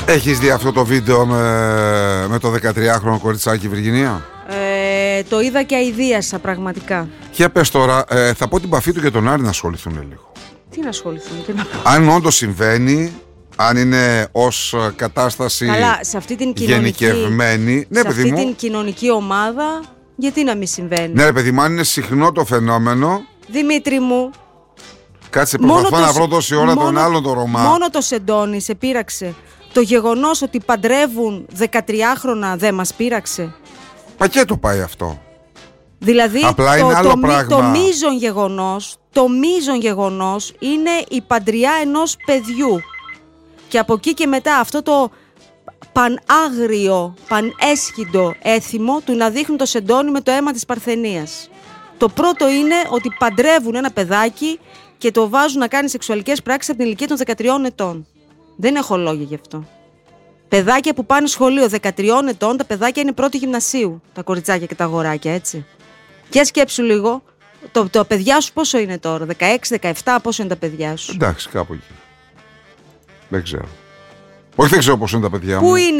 Έχεις δει αυτό το βίντεο με το 13χρονο κοριτσάκι, Βυργινία? Το είδα και αηδίασα πραγματικά. Για πες τώρα, θα πω την παφή του και τον Άρη να ασχοληθούν λίγο. Τι να ασχοληθούν, αν όντως συμβαίνει, αν είναι ως κατάσταση σε αυτή την γενικευμένη. Σε αυτή την κοινωνική ομάδα, γιατί να μην συμβαίνει? Ναι, ρε παιδί μου, αν είναι συχνό το φαινόμενο. Δημήτρη μου, κάτσε, προσπαθώ να βρω τόση ώρα τον άλλον το Ρωμά. Μόνο το Σεντόνι σε πείραξε? Το γεγονός ότι παντρεύουν 13χρονα δεν μας πείραξε? Πακέτο πάει αυτό. Δηλαδή απλά είναι άλλο πράγμα. Το μείζον γεγονός είναι η παντριά ενός παιδιού. Και από εκεί και μετά αυτό το πανάγριο, πανέσχυντο έθιμο του να δείχνουν το Σεντόνι με το αίμα της Παρθενίας. Το πρώτο είναι ότι παντρεύουν ένα παιδάκι και το βάζουν να κάνει σεξουαλικές πράξεις από την ηλικία των 13 ετών. Δεν έχω λόγια γι' αυτό. Παιδάκια που πάνε σχολείο 13 ετών, τα παιδάκια είναι πρώτη γυμνασίου. Τα κοριτσάκια και τα αγοράκια, έτσι. Και σκέψου λίγο, το παιδιά σου πόσο είναι τώρα? 16-17, πόσο είναι τα παιδιά σου? Εντάξει, κάπου εκεί. Δεν ξέρω. Όχι, δεν ξέρω πόσο είναι τα παιδιά μου. Πού είναι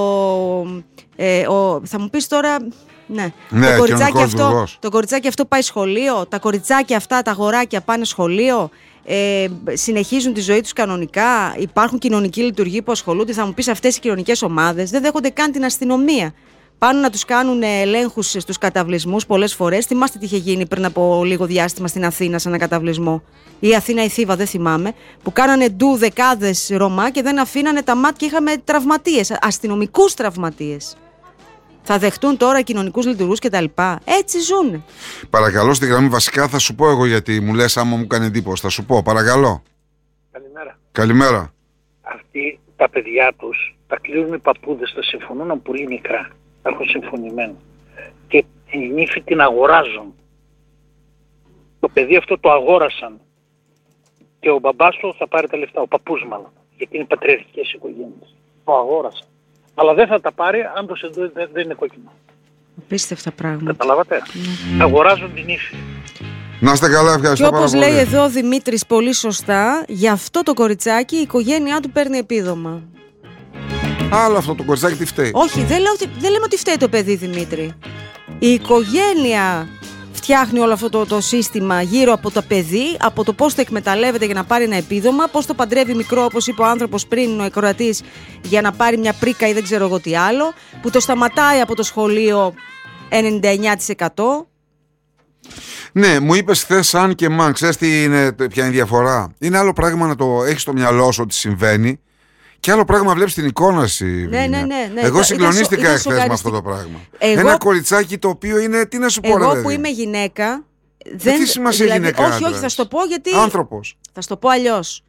θα μου πεις τώρα. Ναι, το κοριτσάκι αυτό πάει σχολείο. Τα κοριτσάκια αυτά, τα αγοράκια πάνε σχολείο. Συνεχίζουν τη ζωή τους κανονικά. Υπάρχουν κοινωνικοί λειτουργοί που ασχολούνται. Θα μου πεις, αυτές οι κοινωνικές ομάδες δεν δέχονται καν την αστυνομία. Πάνε να τους κάνουν ελέγχους στους καταβλισμούς πολλές φορές. Θυμάστε τι είχε γίνει πριν από λίγο διάστημα στην Αθήνα σε ένα καταβλισμό? Ή Αθήνα ή Θήβα, δεν θυμάμαι. Που κάνανε δεκάδες Ρωμά και δεν αφήνανε τα μάτια και είχαμε τραυματίες, αστυνομικούς τραυματίες. Θα δεχτούν τώρα κοινωνικούς λειτουργούς κτλ. Έτσι ζουν. Παρακαλώ, στη γραμμή βασικά θα σου πω εγώ, γιατί μου λες άμα μου κάνει εντύπωση. Θα σου πω, παρακαλώ. Καλημέρα. Καλημέρα. Αυτοί τα παιδιά τους τα κλείνουν οι παππούδες, τα συμφωνούν από πολύ μικρά. Τα έχουν συμφωνημένο. Και την ύφη την αγοράζουν. Το παιδί αυτό το αγόρασαν. Και ο μπαμπάς του θα πάρει τα λεφτά. Ο παππούς μάλλον. Γιατί είναι πατριαρχικές οικογένειες. Το αγόρασαν. Αλλά δεν θα τα πάρει αν το Σεντόνι δεν είναι κόκκινο. Απίστευτα πράγματα. Καταλάβατε. Αγοράζουν την ύφη. Να είστε καλά, ευχαριστώ πάρα πολύ. Και όπως λέει εδώ ο Δημήτρης πολύ σωστά, για αυτό το κοριτσάκι η οικογένειά του παίρνει επίδομα. Άλλο αυτό το κοριτσάκι τι φταίει? Όχι, δεν λέμε ότι φταίει το παιδί, Δημήτρη. Η οικογένεια φτιάχνει όλο αυτό το σύστημα γύρω από το παιδί, από το πώς το εκμεταλλεύεται για να πάρει ένα επίδομα, πώς το παντρεύει μικρό, όπως είπε ο άνθρωπος πριν, ο εκροατής, για να πάρει μια πρίκα ή δεν ξέρω εγώ τι άλλο, που το σταματάει από το σχολείο 99%. Ναι, μου είπες χθες αν και μαν, ξέρεις ποια είναι η διαφορά? Είναι άλλο πράγμα να το έχεις στο μυαλό σου ότι συμβαίνει και άλλο πράγμα βλέπεις την εικόνα σου. Ναι. Εγώ συγκλονίστηκα εχθές με αυτό το πράγμα. Ένα κοριτσάκι το οποίο είναι, τι να σου πω, εγώ που είμαι γυναίκα. Τι σημασία γυναίκα? Όχι, θα σου το πω γιατί. Άνθρωπος. Θα σου το πω αλλιώς.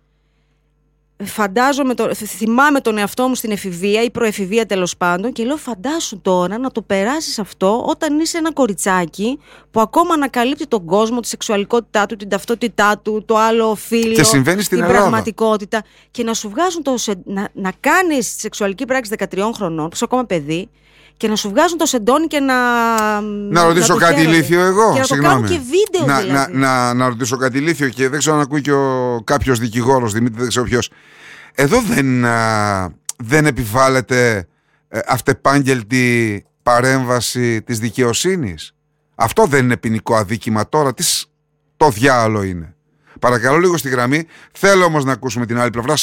Θυμάμαι τον εαυτό μου στην εφηβεία ή προεφηβεία τέλος πάντων και λέω φαντάσου τώρα να το περάσεις αυτό όταν είσαι ένα κοριτσάκι που ακόμα ανακαλύπτει τον κόσμο, τη σεξουαλικότητά του, την ταυτότητά του, το άλλο φύλο, και συμβαίνει στην την Ελλάδα. Πραγματικότητα και να σου βγάζουν να κάνεις σεξουαλική πράξη 13 χρονών που είσαι ακόμα παιδί και να σου βγάζουν το Σεντόνι και να ρωτήσω κάτι ηλίθιο εγώ. Και να το κάνουν και βίντεο δηλαδή. Να ρωτήσω κάτι ηλίθιο και δεν ξέρω αν ακούει και κάποιος δικηγόρος, Δημήτρη, δεν ξέρω ποιος. Εδώ δεν επιβάλλεται αυτεπάγγελτη παρέμβαση της δικαιοσύνης? Αυτό δεν είναι ποινικό αδίκημα τώρα? Το διάολο είναι? Παρακαλώ λίγο στη γραμμή. Θέλω όμως να ακούσουμε την άλλη πλευρά.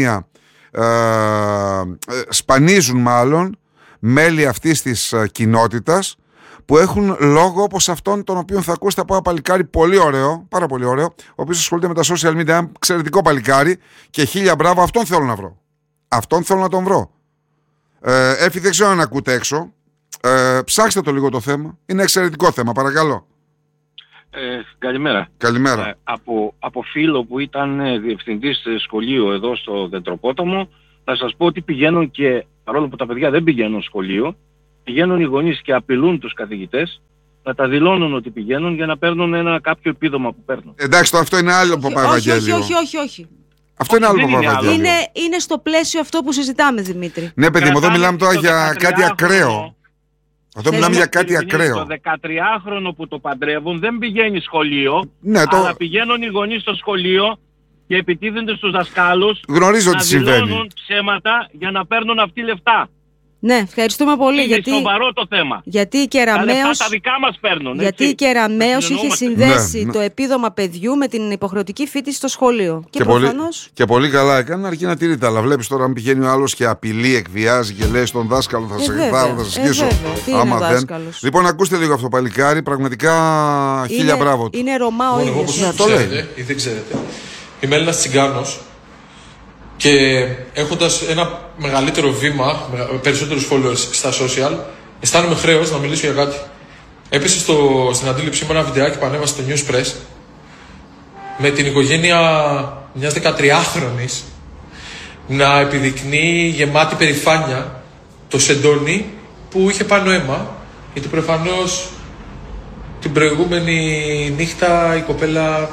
Σπανίζουν μάλλον μέλη αυτής της κοινότητας που έχουν λόγο όπως αυτόν τον οποίο θα ακούσετε από ένα παλικάρι πολύ ωραίο, πάρα πολύ ωραίο, ο οποίος ασχολείται με τα social media, ένα εξαιρετικό παλικάρι και χίλια μπράβο, αυτόν θέλω να βρω. Αυτόν θέλω να τον βρω. Έφη, δεν ξέρω αν ακούτε έξω. Ψάξτε το λίγο το θέμα. Είναι εξαιρετικό θέμα, παρακαλώ. Καλημέρα. Καλημέρα. Από φίλο που ήταν διευθυντής σχολείου εδώ στο Δεντροπόταμο, θα σας πω ότι πηγαίνουν και, παρόλο που τα παιδιά δεν πηγαίνουν σχολείο, πηγαίνουν οι γονείς και απειλούν τους καθηγητές να τα δηλώνουν ότι πηγαίνουν για να παίρνουν κάποιο επίδομα που παίρνουν. Εντάξει, το αυτό είναι άλλο Παπαβαγγέλιο. Όχι. Αυτό είναι άλλο Παπαβαγγέλιο. Είναι στο πλαίσιο αυτό που συζητάμε, Δημήτρη. Ναι, παιδί μου, εδώ μιλάμε τώρα για κάτι ακραίο. Εδώ μιλάμε για κάτι ακραίο. Το 13χρονο που το παντρεύουν δεν πηγαίνει σχολείο, ναι, αλλά πηγαίνουν οι γονείς στο σχολείο και επιτίθενται στους δασκάλους Γνωρίζω να τι συμβαίνει. δηλώνουν ψέματα για να παίρνουν αυτοί λεφτά. Ναι, ευχαριστούμε πολύ. Είναι σοβαρό το θέμα. Γιατί η Τα λεφτά Κεραμέως, τα δικά μας παίρνουν. γιατί έτσι. η Κεραμέως είχε συνδέσει Ναι. το επίδομα παιδιού με την υποχρεωτική φοιτηση στο σχολείο. Και πολύ, προφανώς. και πολύ καλά έκανε, αρκεί να τηρείται. Αλλά βλέπει τώρα, αν πηγαίνει ο άλλο και απειλεί, εκβιάζει και λέει στον δάσκαλο θα σε σκίσω. Τι είναι δάσκαλος. Λοιπόν, ακούστε λίγο αυτό το παλικάρι. Πραγματικά χίλια μπράβο του. Είναι Ρωμά ο Εγώ, ίδιος. όπως Ναι, το λέει. ξέρετε ή δεν ξέρετε, είμαι Έλληνας τσιγκάνος και έχοντας ένα μεγαλύτερο βήμα, περισσότερους followers στα social, αισθάνομαι χρέος να μιλήσω για κάτι. Έπεσε στην αντίληψή μου ένα βιντεάκι που ανέβασε στο Newspress με την οικογένεια μιας 13χρονης να επιδεικνύει γεμάτη περηφάνεια το σεντόνι που είχε πάνω αίμα, γιατί προφανώς την προηγούμενη νύχτα η κοπέλα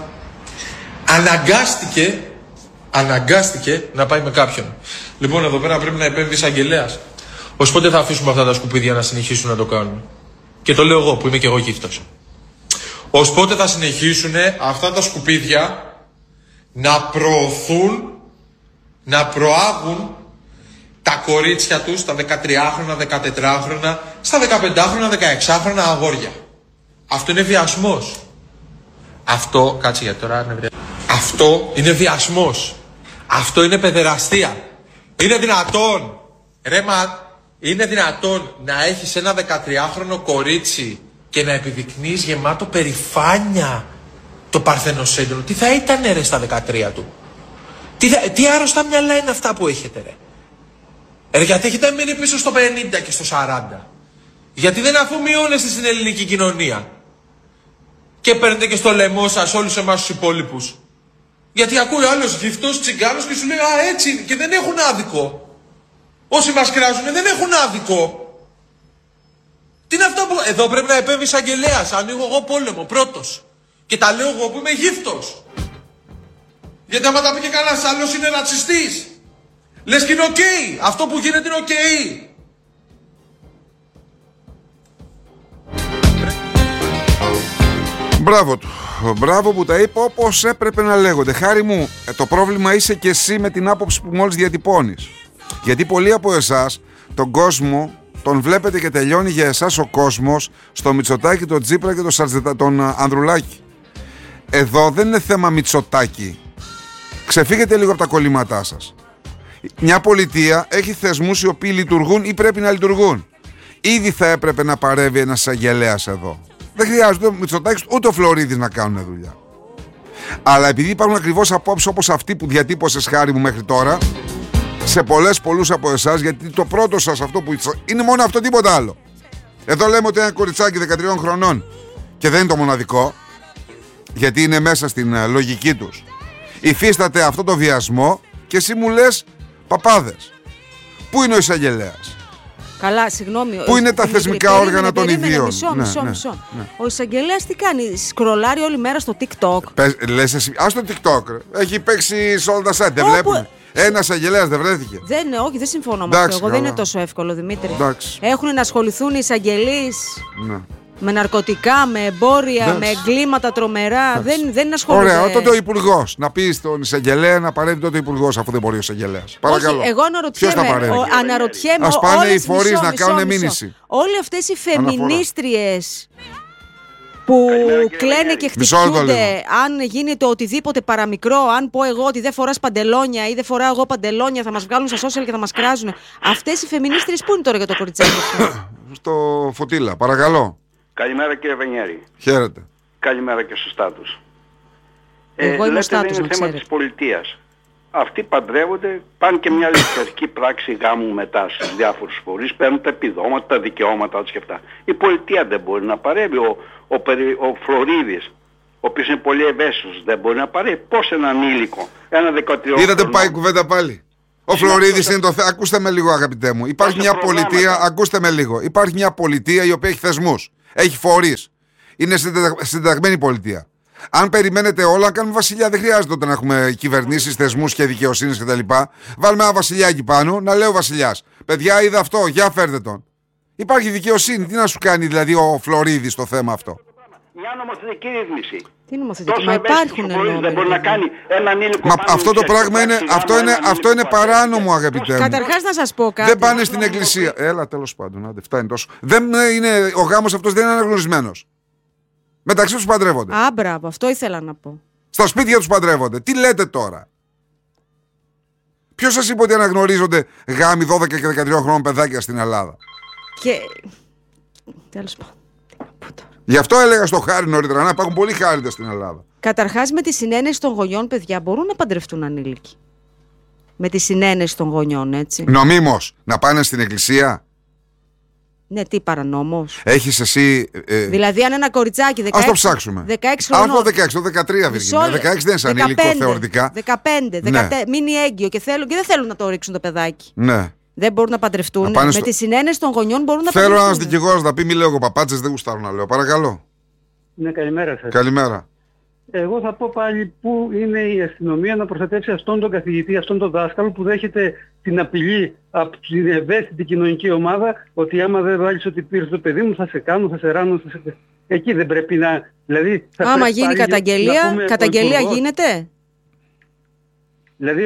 αναγκάστηκε να πάει με κάποιον. Λοιπόν, εδώ πέρα πρέπει να επέμβει εισαγγελέας. Ως πότε θα αφήσουμε αυτά τα σκουπίδια να συνεχίσουν να το κάνουν? Και το λέω εγώ που είμαι και εγώ γύφτος. Ως πότε θα συνεχίσουν αυτά τα σκουπίδια να προωθούν, να προάγουν τα κορίτσια τους, τα 13χρονα, 14χρονα, στα 15χρονα, 16χρονα αγόρια? Αυτό είναι βιασμός. Αυτό, κάτσε για τώρα, αυτό είναι βιασμός. Αυτό είναι παιδεραστία. Είναι δυνατόν, είναι δυνατόν να έχεις ένα 13χρονο κορίτσι και να επιδεικνύεις γεμάτο περηφάνεια το παρθενοσέντρο? Τι θα ήταν ρε στα 13 του? Τι άρρωστα μυαλά είναι αυτά που έχετε ρε? Γιατί έχετε μείνει πίσω στο 50 και στο 40? Γιατί δεν αφομοιώνεστε στην ελληνική κοινωνία και παίρνετε και στο λαιμό σας όλους εμάς τους υπόλοιπους? Γιατί ακούει άλλος γυφτός τσιγκάνος και σου λέει «Α, έτσι είναι» και δεν έχουν άδικο. Όσοι μας κράζουν δεν έχουν άδικο. Τι είναι αυτό που... Εδώ πρέπει να επέμβει εισαγγελέας. Ανοίγω εγώ πόλεμο πρώτος. Και τα λέω εγώ που είμαι γύφτος. Γιατί άμα τα πει και κανένας άλλος είναι ρατσιστής. Λες και είναι οκ. Αυτό που γίνεται είναι οκ. Μπράβο του. Μπράβο που τα είπε όπως έπρεπε να λέγονται. Χάρη μου, το πρόβλημα είσαι και εσύ με την άποψη που μόλις διατυπώνεις. Γιατί πολλοί από εσάς τον κόσμο τον βλέπετε και τελειώνει για εσάς ο κόσμος στο Μητσοτάκη, τον Τσίπρα και τον Ανδρουλάκη. Εδώ δεν είναι θέμα Μητσοτάκη. Ξεφύγετε λίγο από τα κολλήματά σας. Μια πολιτεία έχει θεσμούς οι οποίοι λειτουργούν ή πρέπει να λειτουργούν. Ήδη θα έπρεπε να παρεύει ένας εισαγγελέας εδώ. Δεν χρειάζεται ο Μητσοτάκης ούτε ο Φλωρίδης να κάνουν δουλειά. Αλλά επειδή υπάρχουν ακριβώς απόψεις όπως αυτή που διατύπωσες, Χάρη μου, μέχρι τώρα, σε πολλούς από εσάς, γιατί το πρώτο σας αυτό που είναι μόνο αυτό, τίποτα άλλο. Εδώ λέμε ότι ένα κοριτσάκι 13 χρονών, και δεν είναι το μοναδικό, γιατί είναι μέσα στην λογική τους, υφίσταται αυτό το βιασμό και εσύ μου λες παπάδες. Πού είναι ο εισαγγελέας? Καλά, συγγνώμη. Πού είναι τα θεσμικά όργανα των ιδίων? Μισό. Ο εισαγγελέας τι κάνει? Σκρολάρει όλη μέρα στο TikTok. Λες εσύ, ας το TikTok ρε. Έχει παίξει σε όλα τα site, δεν βλέπουμε? Ένας εισαγγελέας δεν βρέθηκε? Όχι, δεν συμφωνώ με αυτό. Εγώ δεν είναι τόσο εύκολο, Δημήτρη. Έχουν να ασχοληθούν οι εισαγγελείς με ναρκωτικά, με εμπόρια, με εγκλήματα τρομερά. Δεν ασχολούνται. Ωραία, τότε ο υπουργός. Να πει στον εισαγγελέα να παρέμβει τότε ο υπουργός, αφού δεν μπορεί ο εισαγγελέας. Παρακαλώ. Όχι, εγώ αναρωτιέμαι. Ας πάνε οι φορείς να κάνουν μήνυση. Όλοι αυτές οι φεμινίστριες που κλαίνε και χτυπιούνται, αν γίνει το οτιδήποτε παραμικρό, αν πω εγώ ότι δεν φοράς παντελόνια ή δεν φοράω εγώ παντελόνια, θα μας βγάλουν στα social και θα μας κράζουν. Αυτές οι φεμινίστριες πού είναι τώρα για το κοριτσάκι αυτό? Στο Φωτίλα, παρακαλώ. Καλημέρα κύριε Βενιέρη. Χαίρετε. Καλημέρα και στο Στάτους. Εγώ είμαι ο Στάτους, δεν είναι θέμα της πολιτείας. Αυτοί παντρεύονται, πάνε και μια ελευθερική πράξη γάμου μετά στους διάφορους φορείς, παίρνουν τα επιδόματα, τα δικαιώματα τους και αυτά. Η πολιτεία δεν μπορεί να παρέμβει. Ο Φλωρίδης, ο οποίος είναι πολύ ευαίσθητος, δεν μπορεί να παρέμβει. Πώς έναν ανήλικο, ένα 13χρονο. Είδατε πάει η κουβέντα πάλι. Ο Φλωρίδης είναι το θέμα. Ακούστε με λίγο, αγαπητέ μου. Υπάρχει μια πολιτεία, ακούστε με λίγο. Υπάρχει μια πολιτεία η οποία έχει θεσμούς, έχει φορείς. Είναι συνταγμένη πολιτεία. Αν περιμένετε όλα, να κάνουμε βασιλιά. Δεν χρειάζεται όταν έχουμε κυβερνήσεις, θεσμούς και δικαιοσύνης κτλ. Βάλουμε ένα βασιλιάκι πάνω, να λέει ο βασιλιάς: παιδιά, είδα αυτό, για φέρτε τον. Υπάρχει δικαιοσύνη. Τι να σου κάνει δηλαδή ο Φλωρίδης στο θέμα αυτό? Μια νομοθετική ρύθμιση. Τι νομοθετική, μα υπάρχουν νόμοι. Δεν μπορεί να κάνει έναν ήλικο. Μα αυτό το πράγμα είναι, αυτό είναι παράνομο, αγαπητέ μου. Καταρχάς να σας πω κάτι. Δεν πάνε στην εκκλησία. Έλα, τέλος πάντων, άντε, φτάνει τόσο. Δεν είναι, ο γάμος αυτός δεν είναι αναγνωρισμένος. Μεταξύ τους παντρεύονται. Α, μπράβο, αυτό ήθελα να πω. Στα σπίτια τους παντρεύονται. Τι λέτε τώρα? Ποιος σας είπε ότι αναγνωρίζονται γάμοι 12 και 13 χρόνων παιδάκια στην Ελλάδα? Και. Τέλος πάντων. Γι' αυτό έλεγα στο Χάρη νωρίτερα να υπάρχουν πολλοί χάριτες στην Ελλάδα. Καταρχάς, με τη συνένεση των γονιών, παιδιά, μπορούν να παντρευτούν ανήλικοι. Με τη συνένεση των γονιών, έτσι. Νομίμως, να πάνε στην εκκλησία. Ναι, τι παρανόμος. Έχεις εσύ. Δηλαδή, αν ένα κοριτσάκι 16. Ας το ψάξουμε. 16 χρονών. Αυτό 16, το 13 Βυργίνια. 16 δεν είναι σαν ανήλικο θεωρητικά. 15, Ναι. μείνει έγκυο και δεν θέλουν να το ρίξουν το παιδάκι. Ναι. Δεν μπορούν να παντρευτούν. Να Με τη συνένεση των γονιών μπορούν να Θέλω παντρευτούν. ένας δικηγόρος να πει: μη λέω εγώ παπάτσες, δεν γουστάρω να λέω. Παρακαλώ. Ναι, καλημέρα σας. Καλημέρα. Εγώ θα πω πάλι πού είναι η αστυνομία να προστατεύσει αυτόν τον καθηγητή, αυτόν τον δάσκαλο που δέχεται την απειλή από την ευαίσθητη κοινωνική ομάδα ότι άμα δεν βάλεις ότι πήρες το παιδί μου θα σε κάνω, θα σε ράνω, θα σε... Εκεί δεν πρέπει να... Δηλαδή, θα άμα πρέπει γίνει καταγγελία, καταγγελία γίνεται. Δηλαδή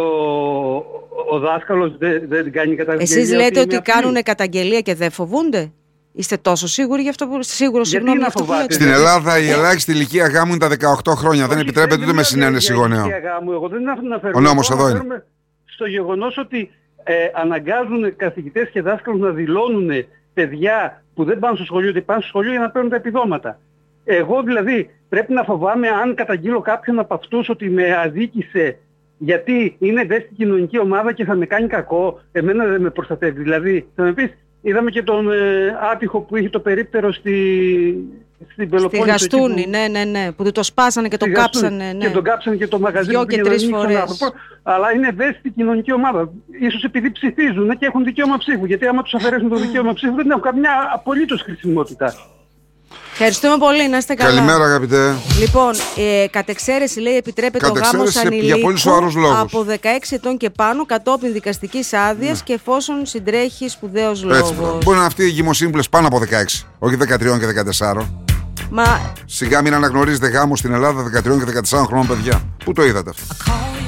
ο δάσκαλος δεν κάνει καταγγελία. Εσείς λέτε ότι κάνουν καταγγελία και δεν φοβούνται. Είστε τόσο σίγουροι γι' αυτό που συγγνώμη να αυτό που φοβάται? λέτε? Στην Ελλάδα η ελάχιστη ηλικία γάμου είναι τα 18 χρόνια. Δεν επιτρέπεται ούτε με συνένεση γονέων. Εγώ δεν αναφέρομαι. Ο νόμος εδώ είναι. Στο γεγονός ότι αναγκάζουν καθηγητές και δάσκαλους να δηλώνουν παιδιά που δεν πάνε στο σχολείο, ότι πάνε στο σχολείο για να παίρνουν τα επιδόματα. Εγώ δηλαδή πρέπει να φοβάμαι αν καταγγείλω κάποιον από αυτούς ότι με αδίκησε γιατί είναι ευαίσθητη κοινωνική ομάδα και θα με κάνει κακό, εμένα δεν με προστατεύει. Δηλαδή, θα με πεις, είδαμε και τον άτυχο που είχε το περίπτερο στην Πελοπόννησο. Στη Γαστούνη, ναι, που το σπάσανε και τον κάψανε. Ναι. Και τον κάψανε και το μαγαζί του και 3 φορές. Αλλά είναι ευαίσθητη κοινωνική ομάδα. Ίσως επειδή ψηφίζουν και έχουν δικαίωμα ψήφου. Γιατί άμα τους αφαιρέσουν το δικαίωμα ψήφου δεν έχουν καμιά απολύτως χρησιμότητα. Ευχαριστούμε πολύ, να είστε καλά. Καλημέρα, αγαπητέ. Λοιπόν, κατ' εξαίρεση λέει επιτρέπεται ο γάμος ανηλίκου από 16 ετών και πάνω κατόπιν δικαστικής άδειας και εφόσον συντρέχει σπουδαίος λόγος. Μπορεί να αυτοί οι γυμνοσύμπλες πάνω από 16, όχι 13 και 14. Μα σιγά μην αναγνωρίζετε γάμο στην Ελλάδα 13 και 14 χρόνων παιδιά. Πού το είδατε αυτό?